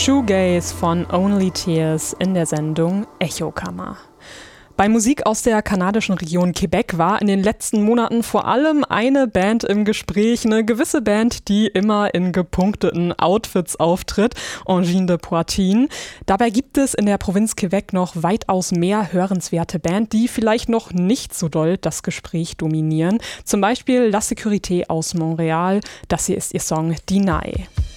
Shoegaze von Only Tears in der Sendung Echokammer. Bei Musik aus der kanadischen Region Quebec war in den letzten Monaten vor allem eine Band im Gespräch, eine gewisse Band, die immer in gepunkteten Outfits auftritt, Engine de Poitrine. Dabei gibt es in der Provinz Quebec noch weitaus mehr hörenswerte Bands, die vielleicht noch nicht so doll das Gespräch dominieren. Zum Beispiel La Sécurité aus Montreal, das hier ist ihr Song Deny.